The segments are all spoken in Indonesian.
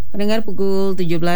Pendengar, pukul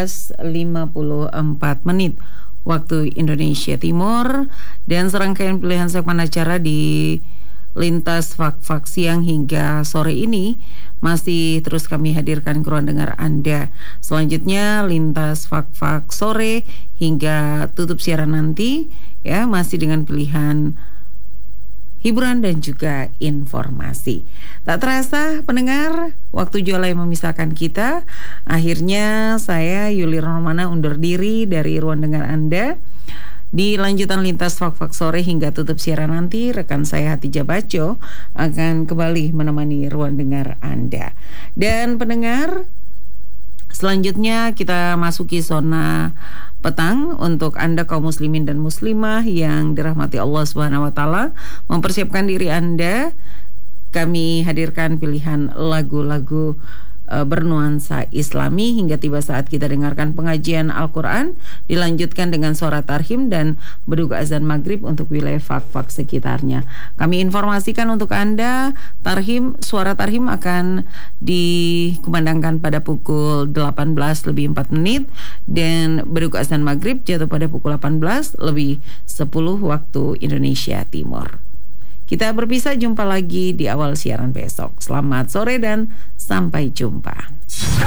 17.54 waktu Indonesia Timur, dan serangkaian pilihan segmen acara di Lintas Fak-Fak siang hingga sore ini masih terus kami hadirkan ke ruang dengar Anda. Selanjutnya Lintas Fak-Fak sore hingga tutup siaran nanti, ya, masih dengan pilihan hiburan dan juga informasi. Tak terasa pendengar, waktu jualan yang memisahkan kita. Akhirnya saya Yuli Romana undur diri dari ruang dengar Anda. Di lanjutan Lintas Fak-Fak sore hingga tutup siaran nanti, rekan saya Hatijah Baco akan kembali menemani ruang dengar Anda. Dan pendengar, selanjutnya kita masuki zona petang untuk Anda kaum muslimin dan muslimah yang dirahmati Allah Subhanahu wa taala. Mempersiapkan diri Anda, kami hadirkan pilihan lagu-lagu bernuansa Islami hingga tiba saat kita dengarkan pengajian Al-Quran, dilanjutkan dengan suara tarhim dan berduga azan maghrib untuk wilayah Fak-Fak sekitarnya. Kami informasikan untuk Anda, suara tarhim akan dikumandangkan pada pukul 18:04 dan berduga azan maghrib jatuh pada pukul 18:10 waktu Indonesia Timur. Kita berpisah, jumpa lagi di awal siaran besok. Selamat sore dan sampai jumpa.